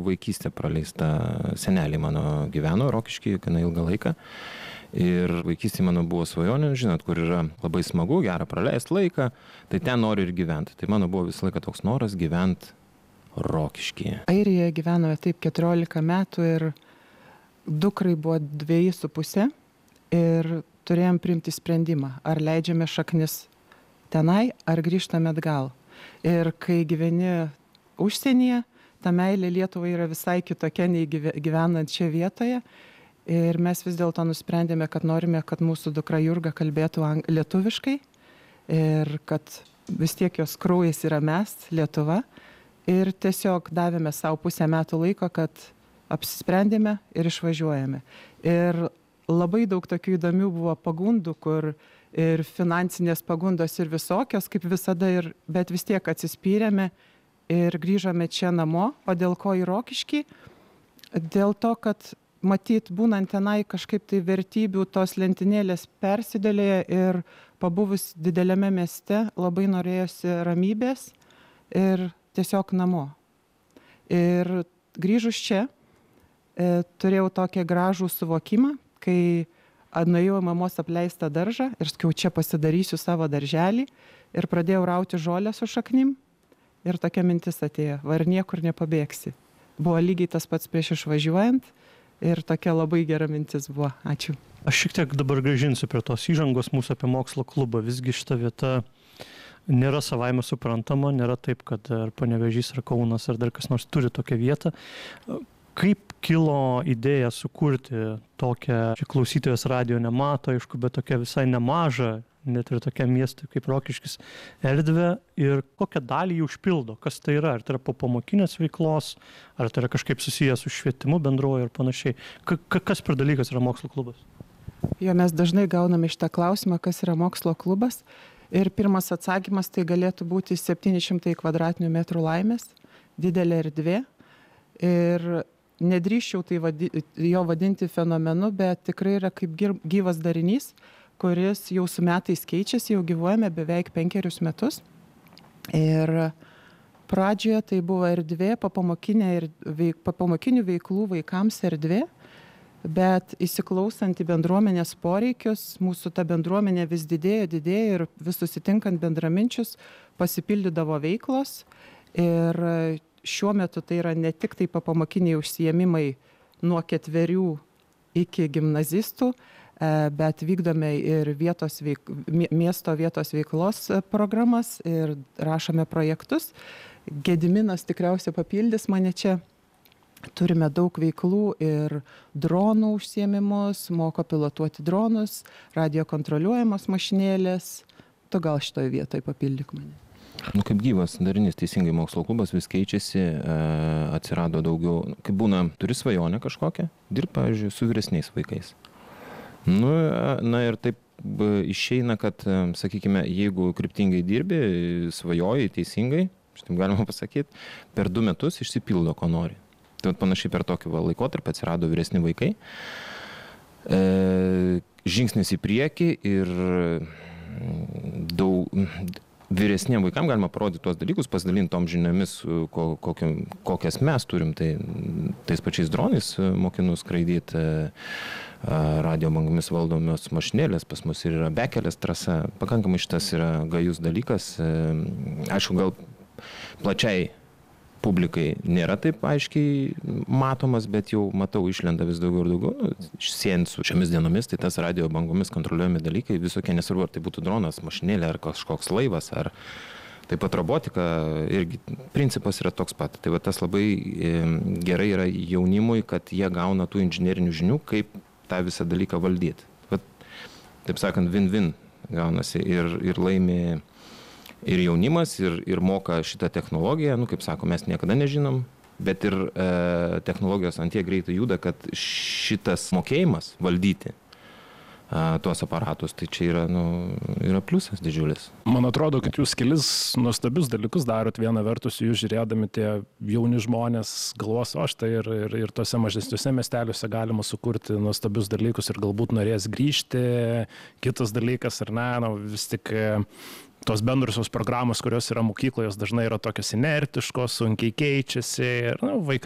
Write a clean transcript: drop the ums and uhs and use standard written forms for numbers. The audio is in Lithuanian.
vaikystė praleista, seneliai mano gyveno Rokiškyje gana ilgą laiką. Ir vaikystė mano buvo svajonė, žinot, kur yra labai smagu, gera praleisti laiką, tai ten noriu ir gyventi. Tai mano buvo visą laiką toks noras gyventi Rokiškyje. Airijoje gyvenome taip 14 metų ir dukrai buvo 2,5 ir turėjom priimti sprendimą, ar leidžiame šaknis tenai, ar grįžtame atgal. Ir kai gyveni užsienyje, ta meilė Lietuvai yra visai kitokia nei gyvenant čia vietoje. Ir mes vis dėlto nusprendėme, kad norime, kad mūsų dukra Jurga kalbėtų lietuviškai ir kad vis tiek jos kraujas yra mes, Lietuva. Ir tiesiog davėme savo pusę metų laiko, kad apsisprendėme ir išvažiuojame. Ir labai daug tokių įdomių buvo pagundų, kur ir finansinės pagundos ir visokios, kaip visada, bet vis tiek atsispyrėme ir grįžome čia namo. O dėl ko į Rokiškį? Dėl to, kad matyt, būnant tenai kažkaip tai vertybių tos lentynėlės persidėlėja ir pabuvus dideliame mieste labai norėjosi ramybės ir tiesiog namo. Ir grįžus čia turėjau tokį gražų suvokimą, kai nuėjau mamos apleistą daržą ir sakiau, čia pasidarysiu savo darželį ir pradėjau rauti žolę su šaknim ir tokia mintis atėjo, va ir niekur nepabėgsi. Buvo lygiai tas pats prieš išvažiuojant ir tokia labai gera mintis buvo. Ačiū. Aš šiek tiek dabar grąžinsiu prie tos įžangos mūsų apie mokslo klubą. Visgi šita vieta nėra savaime suprantama, nėra taip, kad ar Panevėžys, ar Kaunas, ar dar kas nors turi tokią vietą. Kaip kilo idėja sukurti tokią, čia klausytojas radijo nemato, aišku, bet tokia visai nemažą, net ir tokia miestui kaip Rokiškis erdvė ir kokią dalį jų užpildo, kas tai yra, ar tai yra popamokinės veiklos, ar tai yra kažkaip susijęs su švietimu bendruoju ir panašiai. Kas per dalykas yra mokslo klubas? Jo, mes dažnai gauname šitą klausimą, kas yra mokslo klubas. Ir pirmas atsakymas tai galėtų būti 700 kvadratinių metrų laimės, didelė erdvė. Ir nedrįsčiau tai jo vadinti fenomenu, bet tikrai yra kaip gyvas darinys, kuris jau su metais keičiasi, jau gyvuojame beveik 5 metus. Ir pradžioje tai buvo erdvė, papamokinių veiklų vaikams erdvė, bet įsiklausant į bendruomenės poreikius, mūsų ta bendruomenė vis didėjo ir vis susitinkant bendraminčius pasipildydavo veiklos. Ir šiuo metu tai yra ne tik tai papamokiniai užsiėmimai nuo 4 iki gimnazistų, bet vykdome ir miesto vietos veiklos programas ir rašome projektus. Gediminas tikriausiai papildys mane čia. Turime daug veiklų ir dronų užsiėmimus, moko pilotuoti dronus, radio kontroliuojamos mašinėlės. Tu gal šitoje vietoje papildyk mane. Kaip gyvas darinys, teisingai mokslo klubas vis keičiasi, atsirado daugiau, kaip būna, turi svajonę kažkokią, dirb, pavyzdžiui, su vyresniais vaikais. Na ir taip išeina, kad, sakykime, jeigu kryptingai dirbi, svajoji teisingai, šitaip galima pasakyti, per 2 metus išsipildo, ko nori. Tai panašiai per tokį laikotarpį atsirado vyresni vaikai, žingsnis į priekį ir vyresniem vaikam galima parodyti tuos dalykus, pasidalinti tom žiniomis, kokias mes turim, tai tais pačiais dronais mokinu skraidyti, radio bangomis valdomios mašinėlės, pas mus ir yra bekelės trasa, pakankamai šitas yra gajus dalykas, aišku, gal plačiai publikai nėra taip aiškiai matomas, bet jau matau išlenda vis daugiau ir daugiau, siejant su šiomis dienomis, tai tas radio bangomis kontroliuojami dalykai, visokie nesvarbu, ar tai būtų dronas, mašinėlė, ar kažkoks laivas, ar taip pat robotika, irgi principas yra toks pat. Tai va tas labai gerai yra jaunimui, kad jie gauna tų inžinerinių žinių, kaip tą visą dalyką valdyti. Va, taip sakant, win-win gaunasi ir laimi ir jaunimas, ir moka šitą technologiją, kaip sako, mes niekada nežinom, bet ir technologijos ant tiek greitai juda, kad šitas mokėjimas valdyti tuos aparatus, tai čia yra pliusas didžiulis. Man atrodo, kad jūs kelis nuostabius dalykus darot. Viena vertus, jūs žiūrėdami tie jauni žmonės galvos, o štai ir tose mažesniuose miesteliuose galima sukurti nuostabius dalykus ir galbūt norės grįžti. Kitas dalykas, ar ne, vis tik tos bendrusios programos, kurios yra mokykloje, dažnai yra tokios inertiškos, sunkiai keičiasi ir vaikai